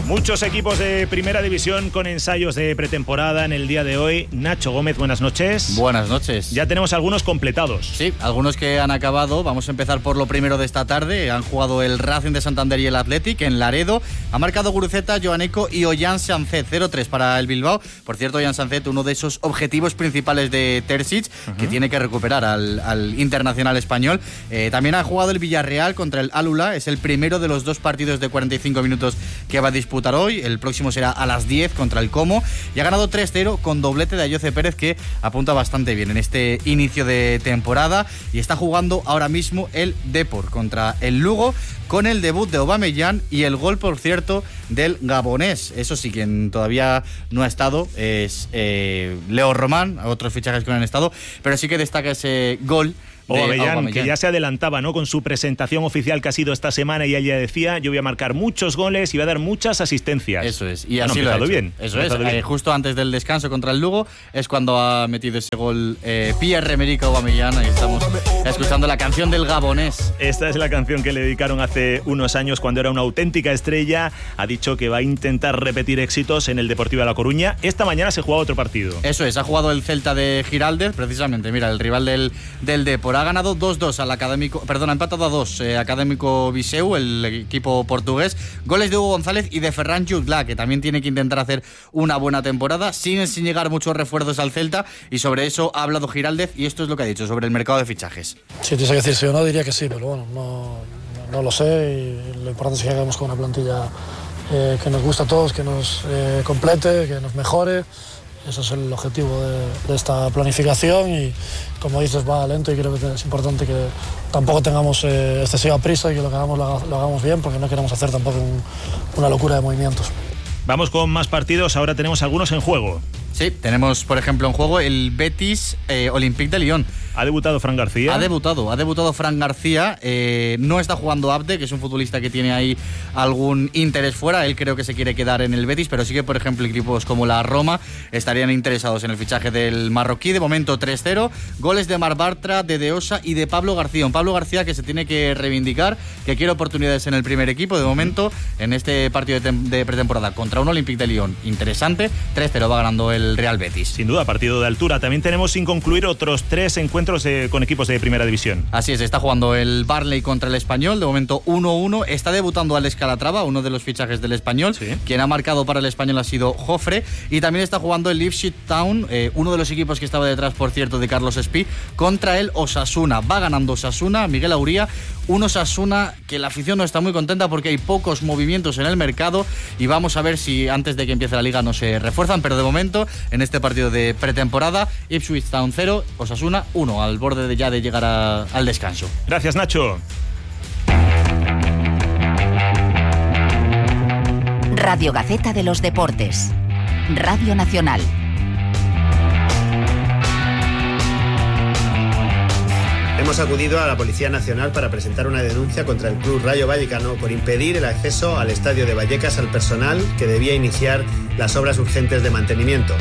Muchos equipos de primera división con ensayos de pretemporada en el día de hoy. Nacho Gómez, buenas noches. Buenas noches. Ya tenemos algunos completados. Sí, algunos que han acabado. Vamos a empezar por lo primero de esta tarde. Han jugado el Racing de Santander y el Athletic en Laredo. Ha marcado Guruceta, Joaneco y Ollán Sanzet. 0-3 para el Bilbao. Por cierto, Ollán Sanzet, uno de esos objetivos principales de Terzic, que tiene que recuperar al internacional español. También ha jugado el Villarreal contra el Al-Ula. Es el primero de los dos partidos de 45 minutos que va a disputar hoy. El próximo será a las 10 contra el Como. Y ha ganado 3-0 con doblete de Ayoce Pérez, que apunta bastante bien en este inicio de temporada. Y está jugando ahora mismo el Depor contra el Lugo, con el debut de Aubameyang y el gol, por cierto, del gabonés. Eso sí, quien todavía no ha estado es Leo Román. Otros fichajes que no han estado, pero sí que destaca ese gol. Aubameyang, que ya se adelantaba, ¿no?, con su presentación oficial que ha sido esta semana, y ella decía: yo voy a marcar muchos goles y voy a dar muchas asistencias. Eso es, y así lo ha hecho. Bien. Eso es, justo antes del descanso contra el Lugo es cuando ha metido ese gol Pierre-Emerick Aubameyang. Ahí estamos escuchando la canción del gabonés. Esta es la canción que le dedicaron hace unos años cuando era una auténtica estrella. Ha dicho que va a intentar repetir éxitos en el Deportivo de La Coruña. Esta mañana se juega otro partido. Eso es, ha jugado el Celta de Giraldez, precisamente, mira, el rival del Depor. Ha ganado 2-2 al Académico, ha empatado a 2 Académico Viseu, el equipo portugués. Goles de Hugo González y de Ferran Jutgla, que también tiene que intentar hacer una buena temporada, sin llegar muchos refuerzos al Celta, y sobre eso ha hablado Giraldez, y esto es lo que ha dicho sobre el mercado de fichajes. Si tuviese que decir sí o no, diría que sí, pero bueno, no lo sé, y lo importante es que hagamos con una plantilla que nos gusta a todos, que nos complete, que nos mejore. Eso es el objetivo de esta planificación, y como dices, va lento, y creo que es importante que tampoco tengamos excesiva prisa y que lo que hagamos lo hagamos bien, porque no queremos hacer tampoco una locura de movimientos. Vamos con más partidos, ahora tenemos algunos en juego. Sí, tenemos por ejemplo en juego el Betis Olympique de Lyon. ¿Ha debutado Fran García? Ha debutado Fran García. No está jugando Abde, que es un futbolista que tiene ahí algún interés fuera. Él creo que se quiere quedar en el Betis, pero sí que, por ejemplo, equipos como la Roma estarían interesados en el fichaje del marroquí. De momento 3-0. Goles de Mar Bartra, de Deosa y de Pablo García. Un Pablo García que se tiene que reivindicar, que quiere oportunidades en el primer equipo. De momento, en este partido de pretemporada contra un Olympique de Lyon interesante, 3-0 va ganando el Real Betis. Sin duda, partido de altura. También tenemos sin concluir otros 3 encuentros con equipos de primera división. Así es, está jugando el Barley contra el Español, de momento 1-1. Está debutando Alex Calatrava, uno de los fichajes del Español. Sí. Quien ha marcado para el Español ha sido Jofre. Y también está jugando el Leipzig Town, uno de los equipos que estaba detrás, por cierto, de Carlos Espí, contra el Osasuna. Va ganando Osasuna, Miguel Auría. Un Osasuna que la afición no está muy contenta porque hay pocos movimientos en el mercado, y vamos a ver si antes de que empiece la liga no se refuerzan, pero de momento en este partido de pretemporada, Ipswich Town 0, Osasuna 1, al borde de llegar al descanso. Gracias, Nacho. Radio Gaceta de los Deportes, Radio Nacional. Hemos acudido a la Policía Nacional para presentar una denuncia contra el Club Rayo Vallecano por impedir el acceso al estadio de Vallecas al personal que debía iniciar las obras urgentes de mantenimiento.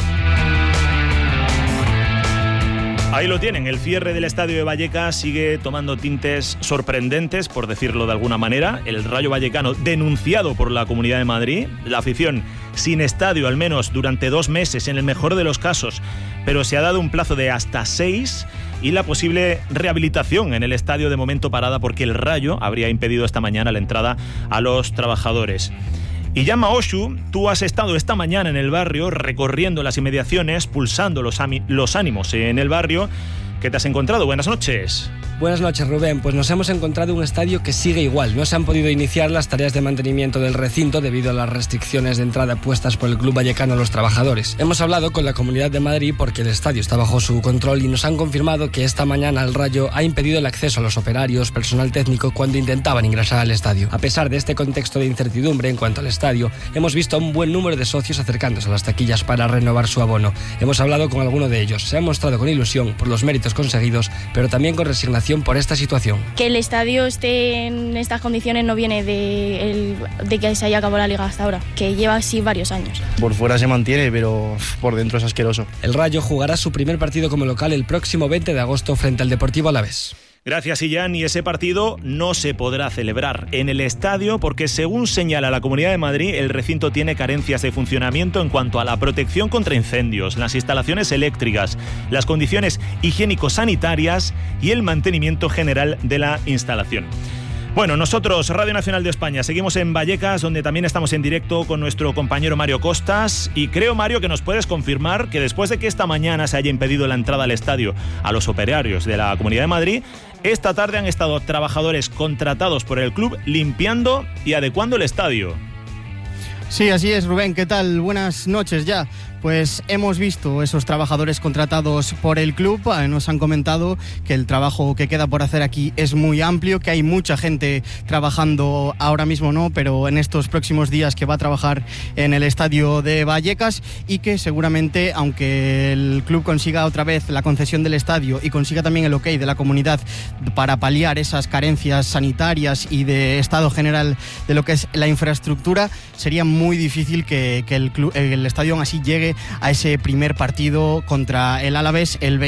Ahí lo tienen, el cierre del estadio de Vallecas sigue tomando tintes sorprendentes, por decirlo de alguna manera. El Rayo Vallecano denunciado por la Comunidad de Madrid, la afición sin estadio al menos durante 2 meses en el mejor de los casos, pero se ha dado un plazo de hasta 6, y la posible rehabilitación en el estadio de momento parada porque el Rayo habría impedido esta mañana la entrada a los trabajadores. Y llama Oshu, tú has estado esta mañana en el barrio recorriendo las inmediaciones, pulsando los ánimos en el barrio. ¿Qué te has encontrado? Buenas noches. Buenas noches, Rubén. Pues nos hemos encontrado un estadio que sigue igual. No se han podido iniciar las tareas de mantenimiento del recinto debido a las restricciones de entrada puestas por el Club Vallecano a los trabajadores. Hemos hablado con la Comunidad de Madrid porque el estadio está bajo su control, y nos han confirmado que esta mañana el Rayo ha impedido el acceso a los operarios, personal técnico, cuando intentaban ingresar al estadio. A pesar de este contexto de incertidumbre en cuanto al estadio, hemos visto a un buen número de socios acercándose a las taquillas para renovar su abono. Hemos hablado con alguno de ellos. Se han mostrado con ilusión por los méritos conseguidos, pero también con resignación por esta situación. Que el estadio esté en estas condiciones no viene de que se haya acabado la liga hasta ahora, que lleva así varios años. Por fuera se mantiene, pero por dentro es asqueroso. El Rayo jugará su primer partido como local el próximo 20 de agosto frente al Deportivo Alavés. Gracias, Illán. Y ese partido no se podrá celebrar en el estadio porque, según señala la Comunidad de Madrid, el recinto tiene carencias de funcionamiento en cuanto a la protección contra incendios, las instalaciones eléctricas, las condiciones higiénico-sanitarias y el mantenimiento general de la instalación. Bueno, nosotros, Radio Nacional de España, seguimos en Vallecas, donde también estamos en directo con nuestro compañero Mario Costas. Y creo, Mario, que nos puedes confirmar que después de que esta mañana se haya impedido la entrada al estadio a los operarios de la Comunidad de Madrid, esta tarde han estado trabajadores contratados por el club limpiando y adecuando el estadio. Sí, así es, Rubén. ¿Qué tal? Buenas noches ya. Pues hemos visto esos trabajadores contratados por el club, nos han comentado que el trabajo que queda por hacer aquí es muy amplio, que hay mucha gente trabajando ahora mismo, no, pero en estos próximos días que va a trabajar en el estadio de Vallecas, y que seguramente, aunque el club consiga otra vez la concesión del estadio y consiga también el ok de la comunidad para paliar esas carencias sanitarias y de estado general de lo que es la infraestructura, sería muy difícil que el estadio aún así llegue a ese primer partido contra el Alavés el